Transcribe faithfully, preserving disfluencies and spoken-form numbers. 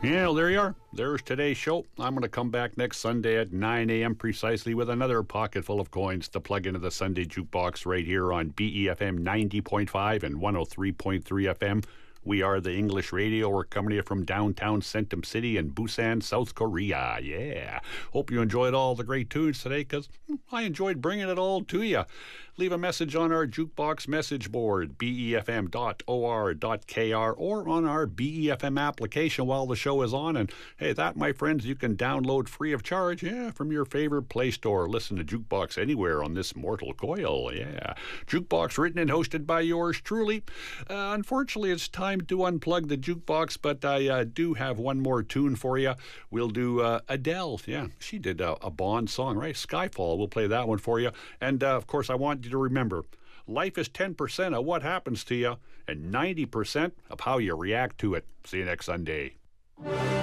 Yeah, well, there you are. There's today's show. I'm going to come back next Sunday at nine a.m. precisely with another pocket full of coins to plug into the Sunday Jukebox right here on B E F M ninety point five and one oh three point three F M. We are the English Radio. We're coming to you from downtown Centum City in Busan, South Korea. Yeah. Hope you enjoyed all the great tunes today, because I enjoyed bringing it all to you. Leave a message on our Jukebox message board, b e f m dot o r dot k r, or on our B E F M application while the show is on. And hey, that, my friends, you can download free of charge, yeah, from your favorite Play Store. Listen to Jukebox anywhere on this mortal coil, yeah. Jukebox written and hosted by yours truly. Uh, unfortunately, it's time to unplug the jukebox, but I uh, do have one more tune for you. We'll do uh, Adele. Yeah, she did a, a Bond song, right? Skyfall. We'll play that one for you. And, uh, of course, I want you to remember, life is ten percent of what happens to you and ninety percent of how you react to it. See you next Sunday.